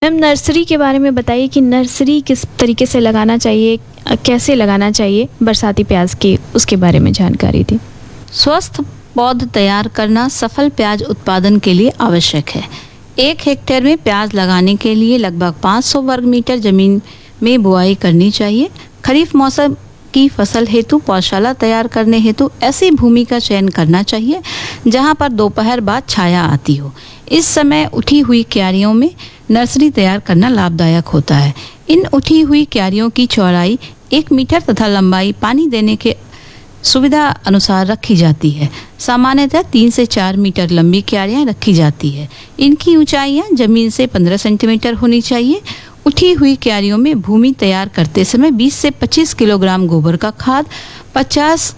Ma'am, nursery के बारे में बताइए कि नर्सरी किस तरीके से लगाना चाहिए, कैसे लगाना चाहिए बरसाती प्याज की, उसके बारे में जानकारी दी। स्वस्थ पौध तैयार करना सफल प्याज उत्पादन के लिए आवश्यक है। 1 हेक्टेयर में प्याज लगाने के लिए लगभग 500 वर्ग मीटर जमीन में बुआई करनी चाहिए। खरीफ मौसम की फसल हेतु पौधशाला तैयार करने हेतु ऐसी भूमि का चयन करना चाहिए जहां पर दोपहर बाद छाया आती हो। इस समय उठी हुई क्यारियों में नर्सरी तैयार करना लाभदायक होता है। इन उठी हुई क्यारियों की चौड़ाई 1 मीटर तथा लंबाई पानी देने के सुविधा अनुसार रखी जाती है। सामान्यतः 3 से 4 मीटर लंबी क्यारियां रखी जाती है। इनकी ऊंचाइयां जमीन से 15 सेंटीमीटर होनी चाहिए। उठी हुई क्यारियों में भूमि तैयार करते समय 20 से 25 किलोग्राम गोबर का खाद, 50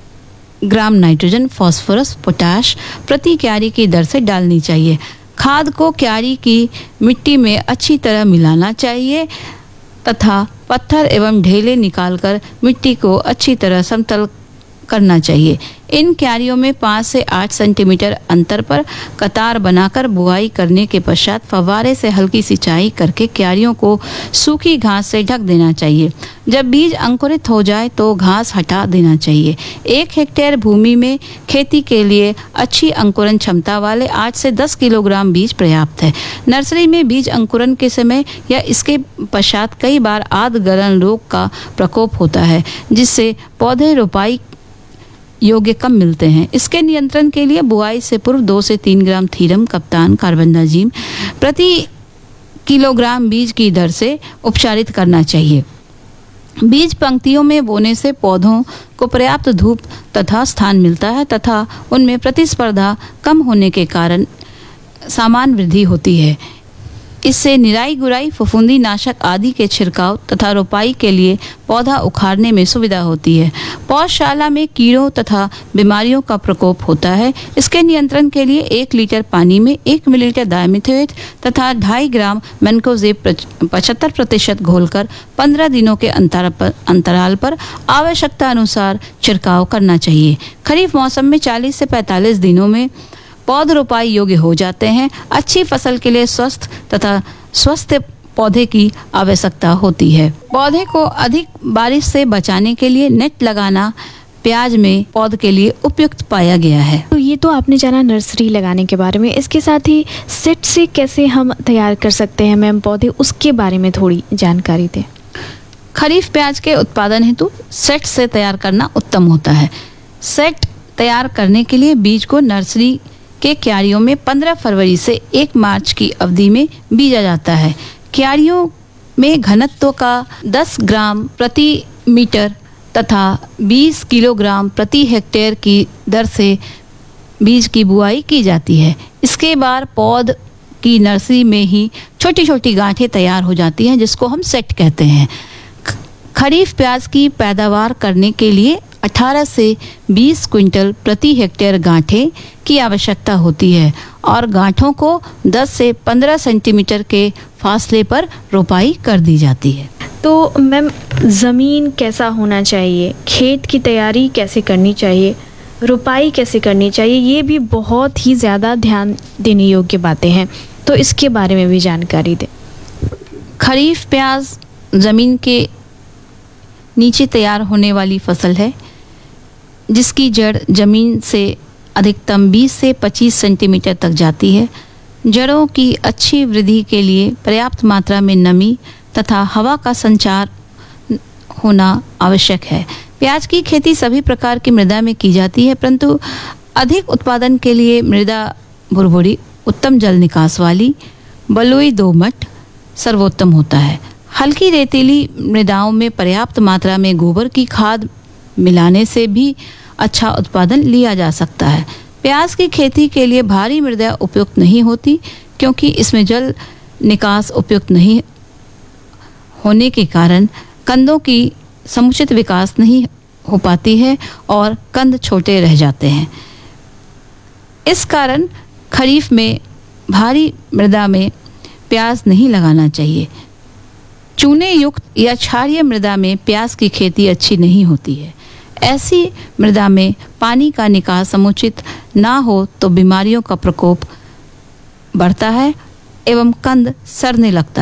ग्राम नाइट्रोजन, फास्फोरस, पोटाश प्रति क्यारी की दर से डालनी चाहिए। खाद को क्यारी की मिट्टी में अच्छी तरह मिलाना चाहिए तथा पत्थर एवं ढेले निकालकर मिट्टी को अच्छी तरह समतल करना चाहिए। इन क्यारियों में 5 से 8 सेंटीमीटर अंतर पर कतार बनाकर बुआई करने के पश्चात फव्वारे से हल्की सिंचाई करके क्यारियों को सूखी घास से ढक देना चाहिए। जब बीज अंकुरित हो जाए तो घास हटा देना चाहिए। 1 हेक्टेयर भूमि में खेती के लिए अच्छी अंकुरन क्षमता वाले 8 से 10 किलोग्राम बीज पर्याप्त है। नर्सरी में बीज अंकुरन के समय या इसके पश्चात कई बार आद्र गलन रोग का प्रकोप होता है, जिससे पौधे रोपाई योग्य कम मिलते हैं। इसके नियंत्रण के लिए बुआई से पूर्व 2 से 3 ग्राम थीरम, कप्तान, कार्बेंडाजिम प्रति किलोग्राम बीज की दर से उपचारित करना चाहिए। बीज पंक्तियों में बोने से पौधों को पर्याप्त धूप तथा स्थान मिलता है तथा उनमें प्रतिस्पर्धा कम होने के कारण समान वृद्धि होती है। इससे निराई गुराई, फफूंदी नाशक आदि के छिड़काव तथा रोपाई के लिए पौधा उखाड़ने में सुविधा होती है। पौधशाला में कीड़ों तथा बीमारियों का प्रकोप होता है। इसके नियंत्रण के लिए 1 लीटर पानी में 1 मिलीलीटर डायमिथोएट तथा 2.5 ग्राम मैनकोजेब 75% घोलकर 15 दिनों के अंतराल पर आवश्यकता अनुसार छिड़काव करना चाहिए। खरीफ मौसम में 40 से 45 दिनों में पौध रोपाई योग्य हो जाते हैं। अच्छी फसल के लिए स्वस्थ तथा स्वस्थ पौधे की आवश्यकता होती है। पौधे को अधिक बारिश से बचाने के लिए नेट लगाना प्याज में पौध के लिए उपयुक्त पाया गया है। तो ये तो आपने जाना नर्सरी लगाने के बारे में। इसके साथ ही सेट से कैसे हम तैयार कर सकते हैं मैम पौधे, उसके बारे में थोड़ी जानकारी दें। खरीफ प्याज के उत्पादन हेतु सेट से तैयार करना उत्तम होता है। सेट तैयार करने के लिए बीज को नर्सरी के क्यारियों में 15 फरवरी से 1 मार्च की अवधि में बीजा जाता है। क्यारियों में घनत्व का 10 ग्राम प्रति मीटर तथा 20 किलोग्राम प्रति हेक्टेयर की दर से बीज की बुआई की जाती है। इसके बाद पौध की नर्सरी में ही छोटी छोटी गांठें तैयार हो जाती हैं, जिसको हम सेट कहते हैं। खरीफ प्याज की पैदावार करने के लिए 18 से 20 क्विंटल प्रति हेक्टेयर गांठें की आवश्यकता होती है और गांठों को 10 से 15 सेंटीमीटर के फासले पर रोपाई कर दी जाती है। तो मैम, ज़मीन कैसा होना चाहिए, खेत की तैयारी कैसे करनी चाहिए, रोपाई कैसे करनी चाहिए, ये भी बहुत ही ज़्यादा ध्यान देने योग्य बातें हैं। तो इसके बारे में भी जानकारी दें। खरीफ प्याज ज़मीन के नीचे तैयार होने वाली फसल है, जिसकी जड़ जमीन से अधिकतम 20 से 25 सेंटीमीटर तक जाती है। जड़ों की अच्छी वृद्धि के लिए पर्याप्त मात्रा में नमी तथा हवा का संचार होना आवश्यक है। प्याज की खेती सभी प्रकार की मृदा में की जाती है, परंतु अधिक उत्पादन के लिए मृदा भुरभुरी, उत्तम जल निकास वाली, बलुई दोमट सर्वोत्तम होता है। हल्की रेतीली मृदाओं में पर्याप्त मात्रा में गोबर की खाद मिलाने से भी अच्छा उत्पादन लिया जा सकता है। प्याज की खेती के लिए भारी मृदा उपयुक्त नहीं होती, क्योंकि इसमें जल निकास उपयुक्त नहीं होने के कारण कंदों की समुचित विकास नहीं हो पाती है और कंद छोटे रह जाते हैं। इस कारण खरीफ में भारी मृदा में प्याज नहीं लगाना चाहिए। चूने युक्त या क्षारीय मृदा में प्याज की खेती अच्छी नहीं होती है। ऐसी मृदा में पानी का निकास समुचित ना हो तो बीमारियों का प्रकोप बढ़ता है एवं कंद सड़ने लगता है।